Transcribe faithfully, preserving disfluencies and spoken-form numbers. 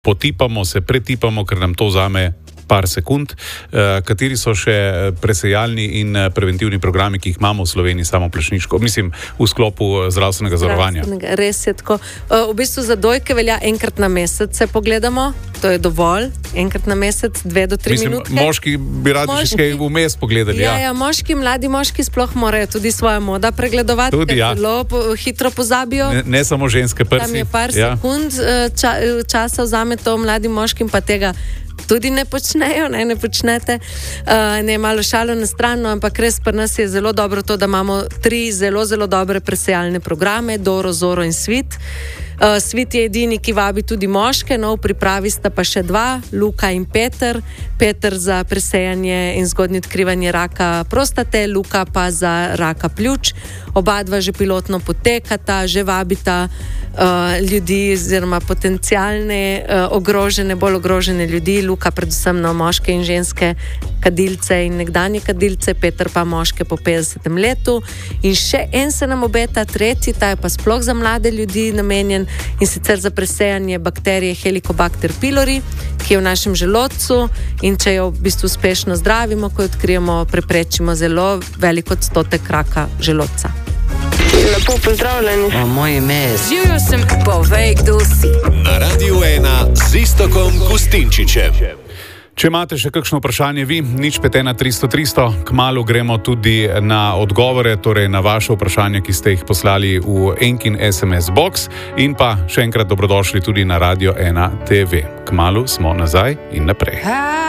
potipamo, se pretipamo, ker nam to vzame par sekund. Kateri so še presejalni in preventivni programi, ki jih imamo v Sloveniji samo plašniško, mislim, v sklopu zdravstvenega zavarovanja? Res je tako. V bistvu za dojke velja enkrat na mesec se pogledamo, to je dovolj, enkrat na mesec, dve do tri mislim, minutke. Moški bi radi še kaj vmes pogledali. Ja, ja, moški, mladi moški sploh morajo tudi svojo moda pregledovati, tudi, ja. Zelo po, hitro pozabijo. Ne, ne samo ženske prsi. Tam je par ja. sekund ča, časa vzame to mladim moškim, pa tega tudi ne počnejo, ne, ne počnete. Uh, ne, malo šalo na stran, ampak res pri nas je zelo dobro to, da imamo tri zelo, zelo dobre presejalne programe, Doro, Zoro in Svit. Uh, Svit je edini, ki vabi tudi moške, no, v pripravi sta pa še dva, Luka in Peter. Peter za presejanje in zgodnje odkrivanje raka prostate, Luka pa za raka pljuč. Oba dva že pilotno potekata, že vabita uh, ljudi oziroma potencialne uh, ogrožene, bolj ogrožene ljudi. Luka predvsem na moške in ženske kadilce in nekdanje kadilce, Peter pa moške po petdesetem letu. In še en se nam obeta, tretji, ta je pa sploh za mlade ljudi namenjen, in sicer za presejanje bakterije Helicobacter pylori, ki je v našem želodcu, in če jo v bistvu uspešno zdravimo, ko jo odkrijemo, preprečimo zelo velik odstotek raka želodca. Lepo pozdravljeni. O, moje ime je... Živjo sem, povej, kdo si. Na Radiu ena z Iztokom Gustinčičem. Če imate še kakšno vprašanje vi, nič pet ena tristo tristo, kmalu gremo tudi na odgovore, torej na vaše vprašanja, ki ste jih poslali v Enkin es em es box, in pa še enkrat dobrodošli tudi na Radio ena te ve. Kmalu smo nazaj in naprej.